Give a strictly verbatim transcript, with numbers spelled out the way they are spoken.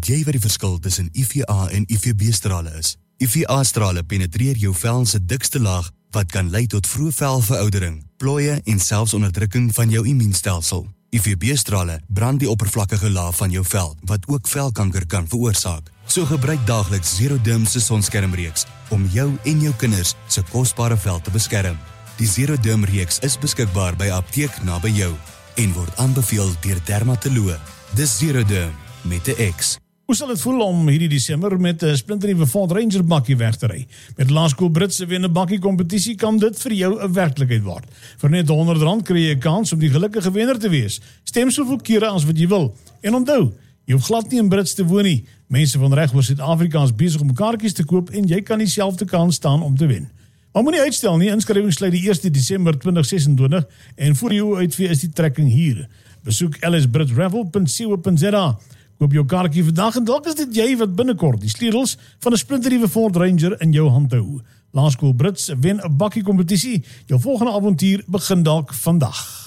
Weet jy wat die verskil tussen I V A en I V B-strale is? I V A-strale penetreer jou vel se dikste laag wat kan lei tot vroeë velveroudering, plooie en selfs onderdrukking van jou immuunstelsel. I V B-strale brand die oppervlakkige laag van jou vel wat ook velkanker kan veroorsaak. So gebruik daagliks Zeroderm se sonskermreeks om jou en jou kinders se kosbare vel te beskerm. Die Zeroderm reeks is beskikbaar by apteek naby jou en word aanbeveel deur dermatoloë. Dis Zeroderm met 'n X. Hoe sal het voel om hierdie Desember met 'n splinternuwe Ford Ranger bakkie weg te ry? Met Laerskool Brits se wen 'n bakkie kompetisie kan dit vir jou 'n werklikheid word. Vir net honderd rand kry jy 'n kans om die gelukkige wenner te wees. Stem soveel kere as wat jy wil. En onthou, jy hoef glad nie in Brits te woon nie. Mense van reg oor Suid-Afrika is besig om kaartjies te koop en jy kan dieselfde kans staan om te wen. Maar moenie uitstel nie, inskrywing sluit die eerste Desember twintig sesentwintig en voor jou uitvee is die trekking hier. Besoek l s brits raffle punt co punt z a. Koop jou kaartjie vandag en dalk is dit jy wat binnekort die sleutels van 'n splinternuwe Ford Ranger in jou hand hou. Laerskool Brits wen 'n bakkie kompetisie. Jou volgende avontuur begin dalk vandag.